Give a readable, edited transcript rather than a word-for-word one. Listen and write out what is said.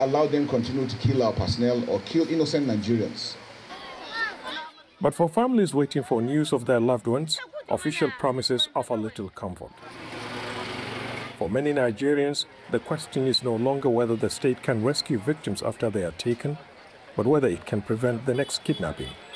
allow them continue to kill our personnel or kill innocent Nigerians. But for families waiting for news of their loved ones, official promises offer little comfort. For many Nigerians, the question is no longer whether the state can rescue victims after they are taken, but whether it can prevent the next kidnapping.